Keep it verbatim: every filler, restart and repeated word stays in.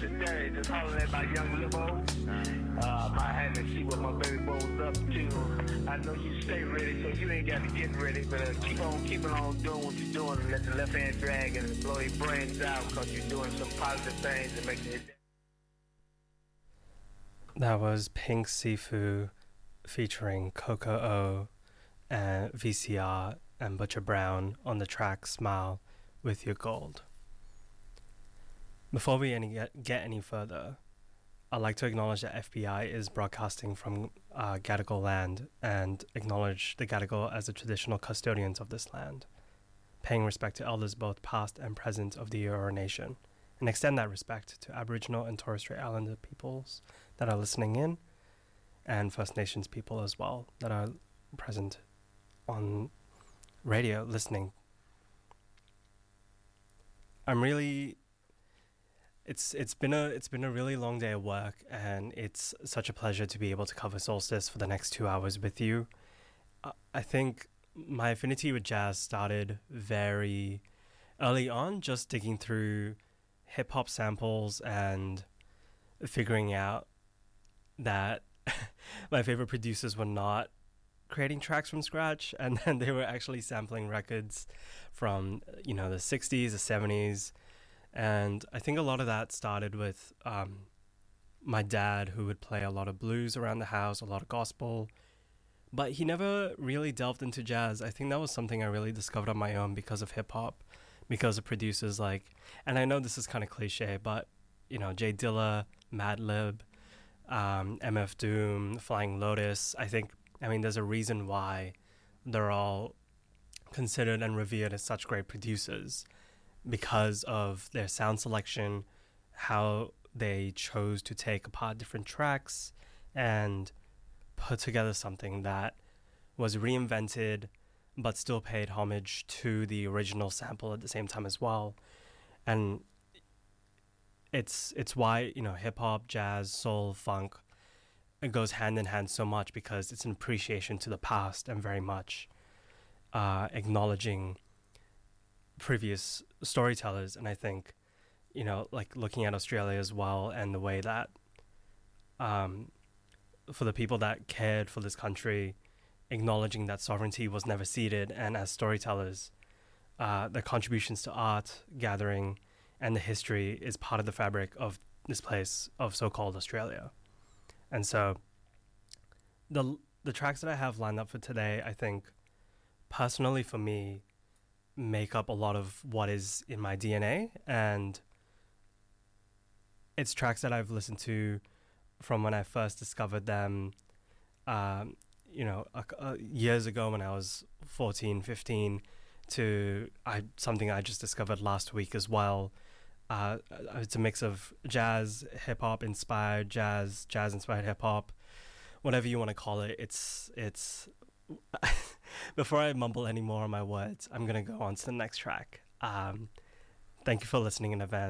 today. Just hollering at my young limo. Uh, I had to see what my baby boy's up to. I know you stay ready, so you ain't got to get ready. But uh, keep on keeping on doing what you're doing and let the left hand drag and blow your brains out because you're doing some positive things and making it. That was Pink Sifu featuring Coco O and V C R and Butcher Brown on the track Smile with Your Gold. Before we any get, get any further, I'd like to acknowledge that F B I is broadcasting from uh, Gadigal land and acknowledge the Gadigal as the traditional custodians of this land, paying respect to elders both past and present of the Eora Nation, and extend that respect to Aboriginal and Torres Strait Islander peoples that are listening in, and First Nations people as well that are present on radio listening. I'm really it's it's been a it's been a really long day of work, and it's such a pleasure to be able to cover Solstice for the next two hours with you. Uh, I think my affinity with jazz started very early on, just digging through hip hop samples and figuring out that my favorite producers were not creating tracks from scratch, and then they were actually sampling records from, you know, the sixties, the seventies, and I think a lot of that started with um, my dad, who would play a lot of blues around the house, a lot of gospel, but he never really delved into jazz. I think that was something I really discovered on my own because of hip-hop, because of producers like, and I know this is kind of cliche, but, you know, Jay Dilla, Madlib, um, M F Doom, Flying Lotus. I think, I mean, there's a reason why they're all considered and revered as such great producers, because of their sound selection, how they chose to take apart different tracks and put together something that was reinvented but still paid homage to the original sample at the same time as well. And it's it's why, you know, hip-hop, jazz, soul, funk, it goes hand in hand so much, because it's an appreciation to the past and very much uh, acknowledging previous storytellers. And I think, you know, like looking at Australia as well, and the way that um, for the people that cared for this country, acknowledging that sovereignty was never ceded, and as storytellers, uh, their contributions to art, gathering, and the history is part of the fabric of this place of so-called Australia. And so the the tracks that I have lined up for today, I think, personally for me, make up a lot of what is in my D N A, and it's tracks that I've listened to from when I first discovered them, um, you know, uh, uh, years ago when I was fourteen, fifteen, to I something I just discovered last week as well. Uh, it's a mix of jazz, hip-hop inspired jazz, jazz inspired hip-hop, whatever you want to call it. It's it's before I mumble any more on my words, I'm going to go on to the next track. Um, thank you for listening in advance.